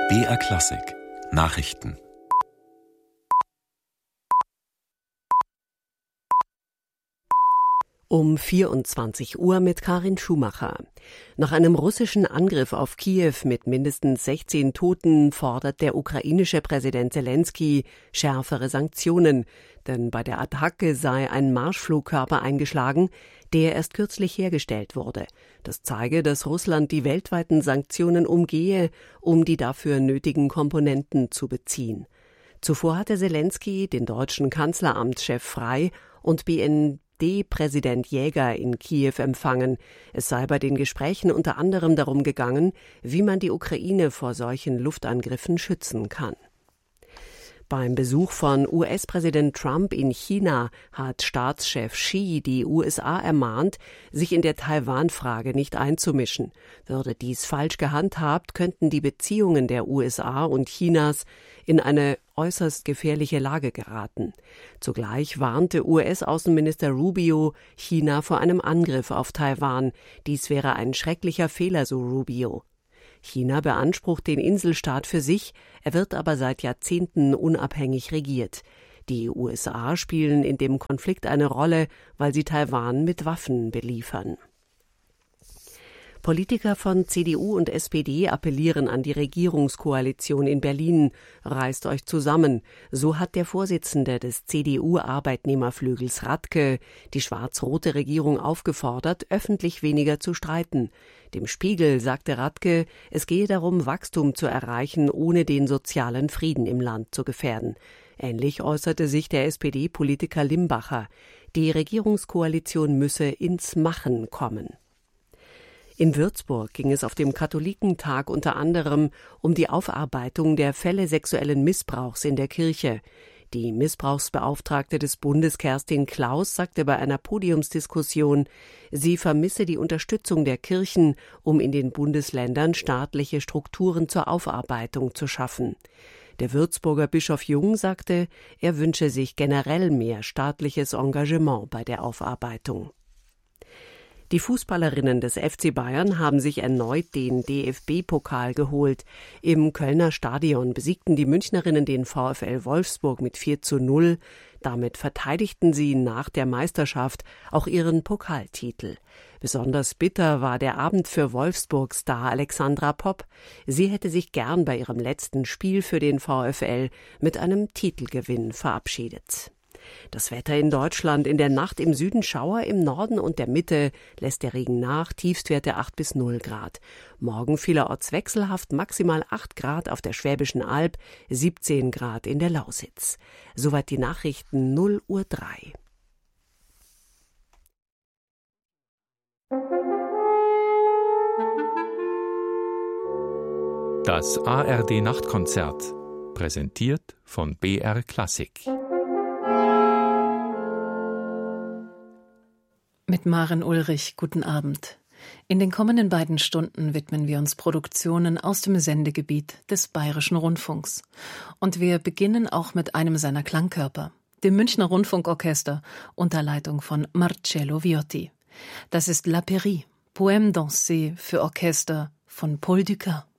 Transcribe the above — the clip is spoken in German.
BR Klassik Nachrichten. Um 24 Uhr mit Karin Schumacher. Nach einem russischen Angriff auf Kiew mit mindestens 16 Toten fordert der ukrainische Präsident Selenskyj schärfere Sanktionen, denn bei der Attacke sei ein Marschflugkörper eingeschlagen, der erst kürzlich hergestellt wurde. Das zeige, dass Russland die weltweiten Sanktionen umgehe, um die dafür nötigen Komponenten zu beziehen. Zuvor hatte Selenskyj den deutschen Kanzleramtschef Frey und BND-Präsident Jäger in Kiew empfangen. Es sei bei den Gesprächen unter anderem darum gegangen, wie man die Ukraine vor solchen Luftangriffen schützen kann. Beim Besuch von US-Präsident Trump in China hat Staatschef Xi die USA ermahnt, sich in der Taiwan-Frage nicht einzumischen. Würde dies falsch gehandhabt, könnten die Beziehungen der USA und Chinas in eine äußerst gefährliche Lage geraten. Zugleich warnte US-Außenminister Rubio China vor einem Angriff auf Taiwan. Dies wäre ein schrecklicher Fehler, so Rubio. China beansprucht den Inselstaat für sich, er wird aber seit Jahrzehnten unabhängig regiert. Die USA spielen in dem Konflikt eine Rolle, weil sie Taiwan mit Waffen beliefern. Politiker von CDU und SPD appellieren an die Regierungskoalition in Berlin. Reißt euch zusammen. So hat der Vorsitzende des CDU-Arbeitnehmerflügels Radke die schwarz-rote Regierung aufgefordert, öffentlich weniger zu streiten. Dem Spiegel sagte Radke, es gehe darum, Wachstum zu erreichen, ohne den sozialen Frieden im Land zu gefährden. Ähnlich äußerte sich der SPD-Politiker Limbacher. Die Regierungskoalition müsse ins Machen kommen. In Würzburg ging es auf dem Katholikentag unter anderem um die Aufarbeitung der Fälle sexuellen Missbrauchs in der Kirche. Die Missbrauchsbeauftragte des Bundes Kerstin Klaus sagte bei einer Podiumsdiskussion, sie vermisse die Unterstützung der Kirchen, um in den Bundesländern staatliche Strukturen zur Aufarbeitung zu schaffen. Der Würzburger Bischof Jung sagte, er wünsche sich generell mehr staatliches Engagement bei der Aufarbeitung. Die Fußballerinnen des FC Bayern haben sich erneut den DFB-Pokal geholt. Im Kölner Stadion besiegten die Münchnerinnen den VfL Wolfsburg mit 4:0. Damit verteidigten sie nach der Meisterschaft auch ihren Pokaltitel. Besonders bitter war der Abend für Wolfsburg-Star Alexandra Popp. Sie hätte sich gern bei ihrem letzten Spiel für den VfL mit einem Titelgewinn verabschiedet. Das Wetter in Deutschland: in der Nacht im Süden Schauer, im Norden und der Mitte lässt der Regen nach, Tiefstwerte 8 bis 0 Grad. Morgen vielerorts wechselhaft, maximal 8 Grad auf der Schwäbischen Alb, 17 Grad in der Lausitz. Soweit die Nachrichten 0:03 Uhr. Das ARD-Nachtkonzert, präsentiert von BR Klassik. Mit Maren Ulrich, guten Abend. In den kommenden beiden Stunden widmen wir uns Produktionen aus dem Sendegebiet des Bayerischen Rundfunks. Und wir beginnen auch mit einem seiner Klangkörper, dem Münchner Rundfunkorchester unter Leitung von Marcello Viotti. Das ist La Pairie, Poème dansé für Orchester von Paul Dukas.